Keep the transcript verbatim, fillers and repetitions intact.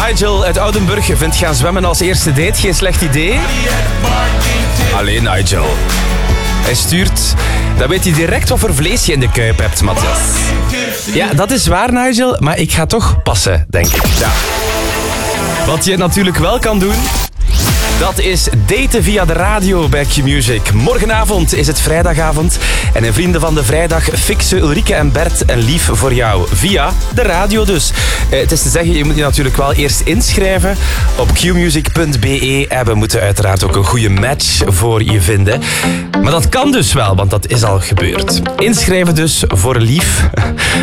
Nigel uit Oudenburg vindt gaan zwemmen als eerste date geen slecht idee. Alleen Nigel. Hij stuurt... Dan weet hij direct wat voor vlees je in de kuip hebt, Matthias. Ja, dat is waar, Nigel. Maar ik ga toch passen, denk ik. Ja. Wat je natuurlijk wel kan doen... Dat is daten via de radio bij Q-Music. Morgenavond is het vrijdagavond. En in Vrienden van de Vrijdag fixen Ulrike en Bert een lief voor jou. Via de radio dus. Eh, het is te zeggen, je moet je natuurlijk wel eerst inschrijven op q music punt b e. En we moeten uiteraard ook een goede match voor je vinden. Maar dat kan dus wel, want dat is al gebeurd. Inschrijven dus voor een lief.